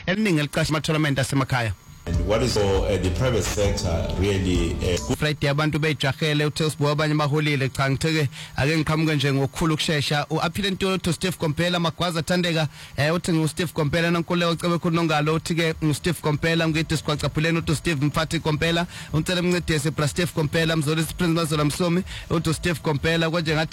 eliningi eliqasha ama-tournament asemakhaya. And what is the private sector really Friday abantu bejahele uThelsbo abanye baholile cha ngitheke ake ngiqhamuke nje ngokukhulu kusheshsha uaphile into Steve Kompela Magwaza Thandeka uthi nguSteve Kompela nonkuleko cebe khona ngalo uthi ke nguSteve Kompela ngithi siqhaqaphuleni uthi Steve Mfathi Kompela uncela umncedisi Steve Kompela mzolisi Prince Mazola Msomi uthi Steve Kompela konje ngathi